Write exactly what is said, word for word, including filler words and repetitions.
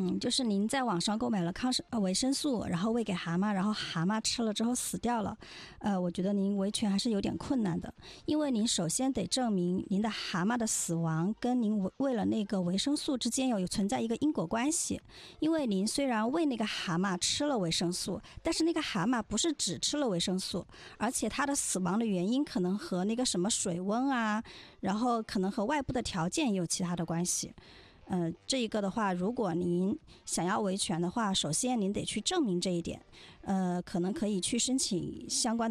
嗯，就是您在网上购买了抗生呃维生素，然后喂给蛤蟆，然后蛤蟆吃了之后死掉了，呃，我觉得您维权还是有点困难的，因为您首先得证明您的蛤蟆的死亡跟您喂了那个维生素之间有存在一个因果关系。因为您虽然喂那个蛤蟆吃了维生素，但是那个蛤蟆不是只吃了维生素，而且它的死亡的原因可能和那个什么水温啊，然后可能和外部的条件也有其他的关系。呃，这一个的话，如果您想要维权的话，首先您得去证明这一点，呃，可能可以去申请相关的